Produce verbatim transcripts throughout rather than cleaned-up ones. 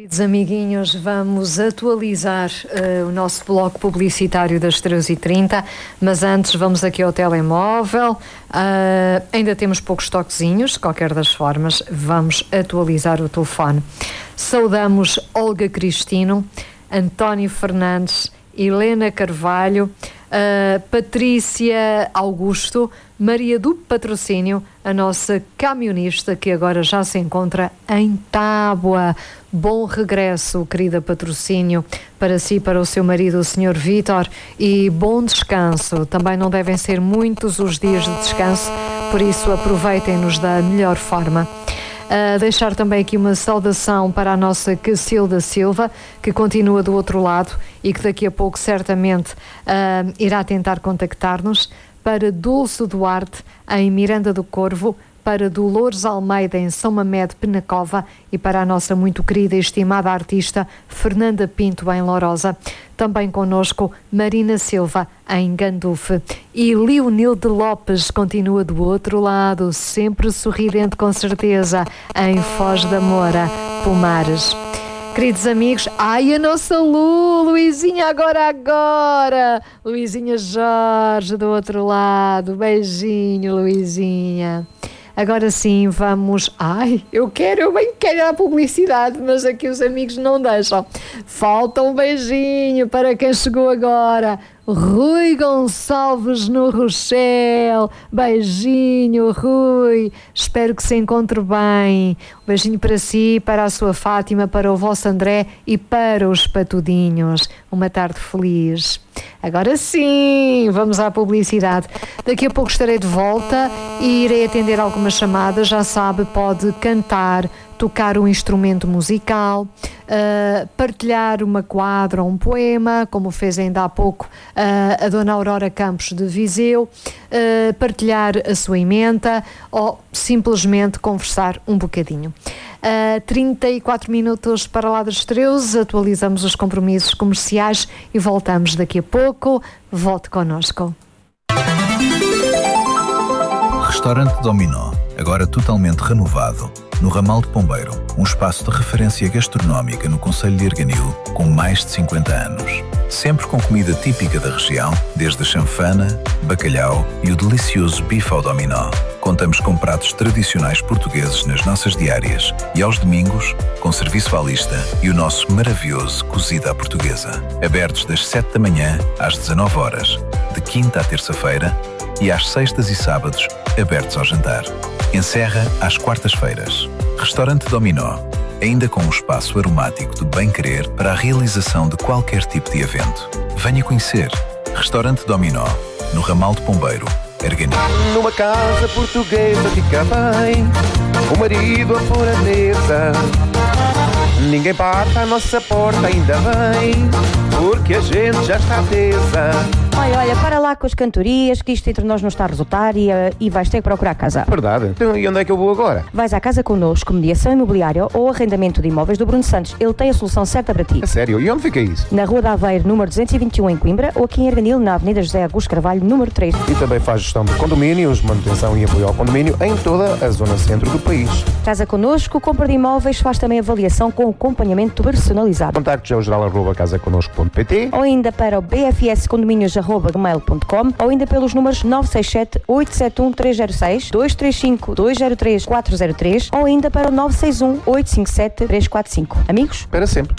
Queridos amiguinhos, vamos atualizar uh, o nosso bloco publicitário das treze e trinta, mas antes vamos aqui ao telemóvel. Uh, ainda temos poucos toquezinhos, de qualquer das formas, vamos atualizar o telefone. Saudamos Olga Cristino, António Fernandes, Helena Carvalho, uh, Patrícia Augusto, Maria do Patrocínio, a nossa camionista que agora já se encontra em Tábua. Bom regresso, querida Patrocínio, para si, para o seu marido, o senhor Vítor, e bom descanso. Também não devem ser muitos os dias de descanso, por isso aproveitem-nos da melhor forma. Uh, deixar também aqui uma saudação para a nossa Cacilda Silva, que continua do outro lado e que daqui a pouco certamente uh, irá tentar contactar-nos, para Dulce Duarte em Miranda do Corvo, para Dolores Almeida em São Mamede Penacova e para a nossa muito querida e estimada artista Fernanda Pinto em Lourosa. Também connosco Marina Silva em Gandufe. E Leonilde Lopes continua do outro lado, sempre sorridente com certeza, em Foz da Moura, Pomares. Queridos amigos, ai a nossa Lu, Luizinha agora agora, Luizinha Jorge do outro lado, beijinho Luizinha. Agora sim, vamos... Ai, eu quero, eu bem quero a publicidade, mas aqui os amigos não deixam. Falta um beijinho para quem chegou agora. Rui Gonçalves no Rochelle. Beijinho, Rui. Espero que se encontre bem. Um beijinho para si, para a sua Fátima, para o vosso André e para os patudinhos. Uma tarde feliz. Agora sim, vamos à publicidade. Daqui a pouco estarei de volta e irei atender algumas chamadas. Já sabe, pode cantar, tocar um instrumento musical, uh, partilhar uma quadra ou um poema, como fez ainda há pouco uh, a Dona Aurora Campos de Viseu, uh, partilhar a sua ementa ou simplesmente conversar um bocadinho. Uh, trinta e quatro minutos para lá das treze, atualizamos os compromissos comerciais e voltamos daqui a pouco. Volte connosco. Restaurante Dominó, agora totalmente renovado, no Ramal de Pombeiro, um espaço de referência gastronómica no concelho de Erganil, com mais de cinquenta anos. Sempre com comida típica da região, desde a chanfana, bacalhau e o delicioso bife ao dominó. Contamos com pratos tradicionais portugueses nas nossas diárias e aos domingos, com serviço à lista e o nosso maravilhoso cozido à portuguesa. Abertos das sete da manhã às dezanove horas, de quinta à terça-feira, e às sextas e sábados, abertos ao jantar. Encerra às quartas-feiras. Restaurante Dominó, ainda com um espaço aromático de bem-querer para a realização de qualquer tipo de evento. Venha conhecer. Restaurante Dominó, no Ramal de Pombeiro, Erganil. Numa casa portuguesa fica bem, o marido a pôr a mesa. Ninguém bate à nossa porta, ainda bem, porque a gente já está tesa. Olha, olha, para lá com as cantorias, que isto entre nós não está a resultar e, uh, e vais ter que procurar casa. Verdade. Então, e onde é que eu vou agora? Vais à Casa Connosco, mediação imobiliária ou arrendamento de imóveis do Bruno Santos. Ele tem a solução certa para ti. A sério? E onde fica isso? Na Rua da Aveiro, número duzentos e vinte e um, em Coimbra, ou aqui em Erganil, na Avenida José Augusto Carvalho, número três. E também faz gestão de condomínios, manutenção e apoio ao condomínio em toda a zona centro do país. Casa Connosco, compra de imóveis, faz também avaliação com acompanhamento personalizado. Contactos é o geral arroba casa connosco ponto pt ou ainda para o b f s condomínios arroba gmail ponto com ou ainda pelos números nove seis sete, oito sete um, três zero seis, dois três cinco, dois zero três, quatro zero três ou ainda para o nove seis um, oito cinco sete, três quatro cinco. Amigos? Para sempre.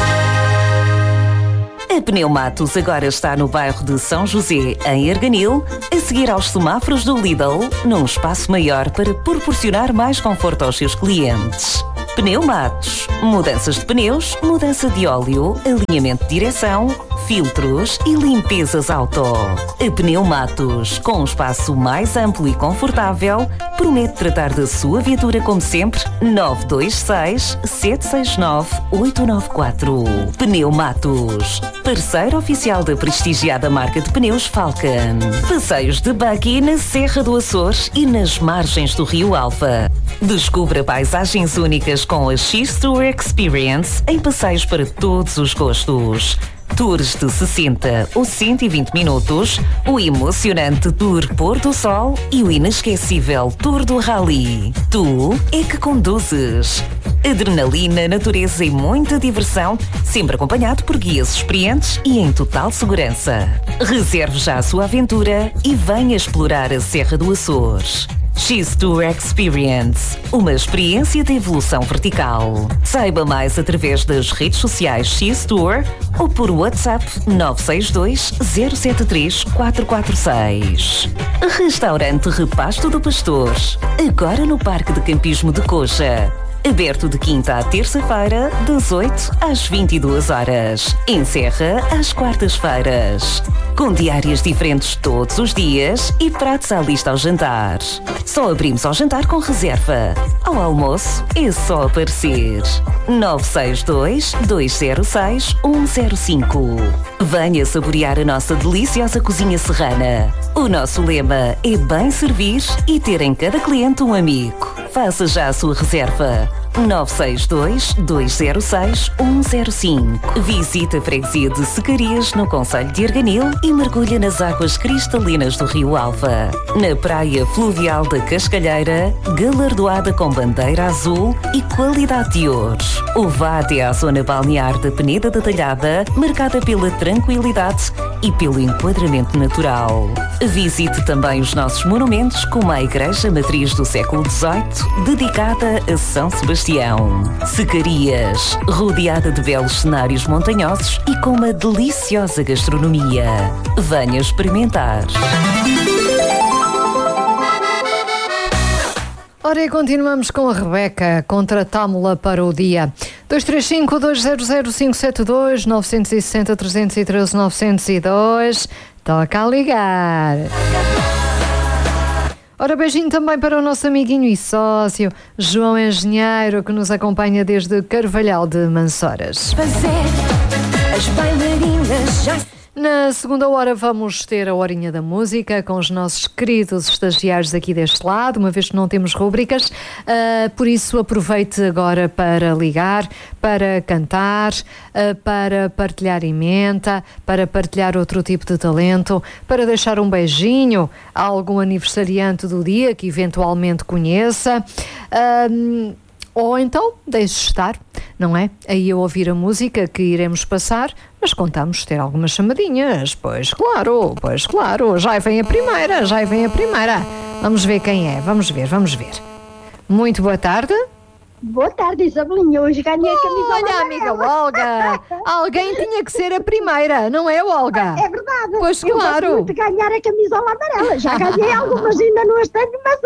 A Pneumatos agora está no bairro de São José, em Erganil, a seguir aos semáforos do Lidl, num espaço maior para proporcionar mais conforto aos seus clientes. Pneumatos, mudanças de pneus, mudança de óleo, alinhamento de direção, filtros e limpezas auto. A Pneumatos, com um espaço mais amplo e confortável, promete tratar da sua viatura como sempre. Nove dois seis, sete seis nove, oito nove quatro. Pneumatos, parceiro oficial da prestigiada marca de pneus Falcon. Passeios de buggy na Serra do Açores e nas margens do Rio Alva. Descubra paisagens únicas com a X-Tour Experience em passeios para todos os gostos. Tours de sessenta ou cento e vinte minutos, o emocionante Tour Pôr do Sol e o inesquecível Tour do Rally. Tu é que conduzes. Adrenalina, natureza e muita diversão, sempre acompanhado por guias experientes e em total segurança. Reserve já a sua aventura e venha explorar a Serra do Açores. X-Tour Experience, uma experiência de evolução vertical. Saiba mais através das redes sociais X-Tour ou por WhatsApp nove seis dois, zero sete três, quatro quatro seis. Restaurante Repasto do Pastor, agora no Parque de Campismo de Coxa. Aberto de quinta à terça-feira, das oito às vinte e duas horas. Encerra às quartas-feiras. Com diárias diferentes todos os dias e pratos à lista ao jantar. Só abrimos ao jantar com reserva. Ao almoço é só aparecer. nove seis dois, dois zero seis, um zero cinco. Venha saborear a nossa deliciosa cozinha serrana. O nosso lema é bem servir e ter em cada cliente um amigo. Faça já a sua reserva. nove seis dois, dois zero seis, um zero cinco. Visite a freguesia de Secarias no concelho de Arganil e mergulha nas águas cristalinas do Rio Alva. Na praia fluvial da Cascalheira, galardoada com bandeira azul e qualidade de ouro. Ou vá até à zona balnear da Peneda da Talhada, marcada pela tranquilidade e pelo enquadramento natural. Visite também os nossos monumentos, como a Igreja Matriz do século dezoito, dedicada a São Sebastião. Secarias, rodeada de belos cenários montanhosos e com uma deliciosa gastronomia. Venha experimentar. Ora, e continuamos com a Rebeca. Contratámo-la para o dia. dois três cinco, dois zero zero, cinco sete dois, nove seis zero, três um três, nove zero dois. Toca a ligar. Ora, beijinho também para o nosso amiguinho e sócio, João Engenheiro, que nos acompanha desde Carvalhal de Mansoras. Fazer as bailarinas já... Na segunda hora vamos ter a horinha da música com os nossos queridos estagiários aqui deste lado, uma vez que não temos rúbricas, uh, por isso aproveite agora para ligar, para cantar, uh, para partilhar emenda, para partilhar outro tipo de talento, para deixar um beijinho a algum aniversariante do dia que eventualmente conheça. Uh, Ou então, deixe estar, não é? Aí a ouvir a música que iremos passar, mas contamos ter algumas chamadinhas. Pois claro, pois claro. Já vem a primeira, já vem a primeira. Vamos ver quem é, vamos ver, vamos ver. Muito boa tarde. Boa tarde, Isabelinha. Hoje ganhei a camisola Olha, amiga Olga, alguém tinha que ser a primeira, não é, Olga? É verdade. Pois eu claro. Eu gosto de ganhar a camisola amarela. Já ganhei algumas, ainda não as tenho, mas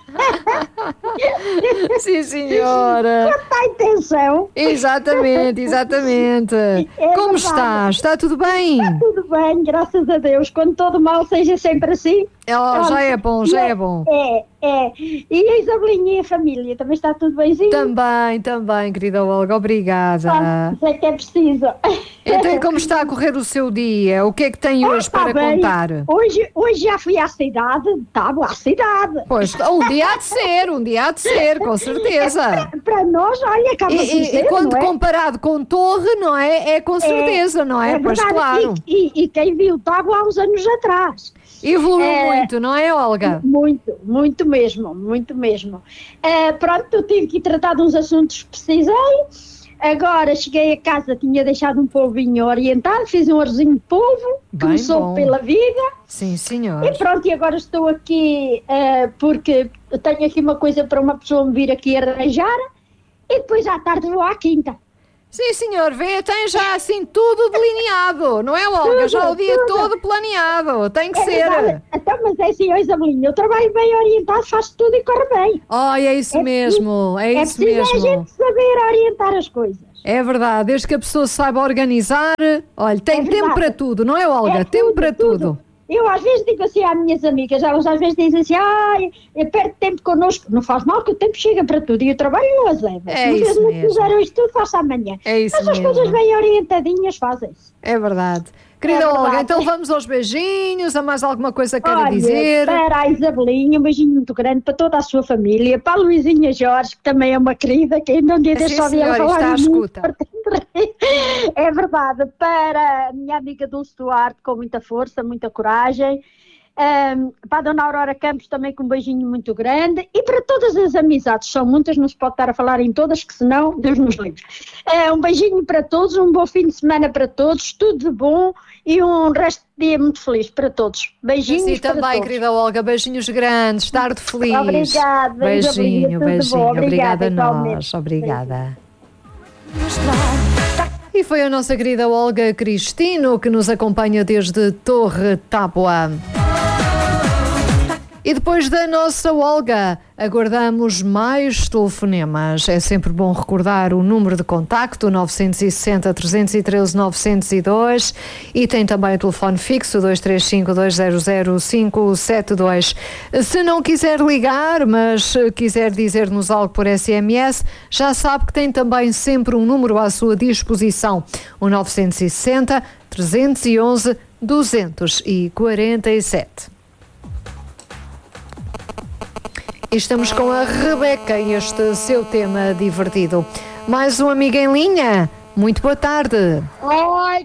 é. Sim, senhora. Quanto à intenção. Exatamente, exatamente. É Como verdade. estás? Está tudo bem? Está tudo bem, graças a Deus. Quando todo mal seja sempre assim. Oh, já é bom, já é bom. É, é. E a Isabelinha e a família, também está tudo bemzinho? Também, também, querida Olga, obrigada. Ah, isso é que é preciso. Então, como está a correr o seu dia? O que é que tem hoje Ah, para tá bem. contar? Hoje, hoje já fui à cidade, estava à cidade. Pois, um dia há de ser, um dia há de ser, com certeza. Para nós, olha, acaba E, por e- ser, e quando não é? comparado com Torre, não é? É com certeza, não é? Pois verdade. claro. E, e- e quem viu estava há uns anos atrás. Evoluiu É. muito, não é, Olga? Muito, muito mesmo, muito mesmo. Eh, pronto, eu tive que tratar de uns assuntos que precisei. Agora cheguei a casa, tinha deixado um polvinho orientado, fiz um arrozinho de polvo, Bem começou bom. pela vida. Sim, senhor. E pronto, e agora estou aqui eh, porque eu tenho aqui uma coisa para uma pessoa me vir aqui arranjar e depois à tarde vou à quinta. Sim, senhor, vê, tem já assim tudo delineado, não é, Olga? Já o dia tudo. todo planeado, tem que É ser. verdade. Então, mas é assim, ó Isabelinha, eu trabalho bem orientado, faço tudo e corre bem. Ai, é isso É mesmo, é É isso preciso a mesmo. gente saber orientar as coisas. É verdade, desde que a pessoa saiba organizar, olha, tem É tempo verdade. para tudo, não é, Olga? É tempo tudo, para tudo. Eu às vezes digo assim às minhas amigas, elas às vezes dizem assim, ai, eu perco tempo connosco. Não faz mal que o tempo chega para tudo e o trabalho não azeda. É Se isso não mesmo. fizeram isto tudo, faça amanhã. É isso Mas as mesmo. coisas bem orientadinhas fazem-se. É verdade. Querida É Olga, verdade. então vamos aos beijinhos, a mais alguma coisa que queira Olha, dizer? para a Isabelinha, um beijinho muito grande para toda a sua família, para a Luizinha Jorge, que também é uma querida, que ainda um dia Sim, deixou de ela senhora, falar está à em mim. escuta. É verdade, para a minha amiga Dulce Duarte, com muita força, muita coragem. Um, para a Dona Aurora Campos também com um beijinho muito grande, e para todas as amizades, são muitas, não se pode estar a falar em todas, que senão Deus nos livre. Uh, um beijinho para todos, um bom fim de semana para todos, tudo de bom e um resto de dia muito feliz para todos. Beijinhos Sim, para também, todos. querida Olga, beijinhos grandes, tarde feliz. Obrigada, beijinho, obrigada, beijinho, obrigada, obrigada a igualmente. nós, obrigada. E foi a nossa querida Olga Cristino que nos acompanha desde Torre Tábua. E depois da nossa Olga, aguardamos mais telefonemas. É sempre bom recordar o número de contacto, nove seis zero, três um três, nove zero dois, e tem também o telefone fixo, dois três cinco, dois zero zero, cinco sete dois. Se não quiser ligar, mas quiser dizer-nos algo por S M S, já sabe que tem também sempre um número à sua disposição, o nove sessenta, três um um, dois quatro sete. E estamos com a Rebeca e este seu tema divertido. Mais um amigo em linha. Muito boa tarde. Oi,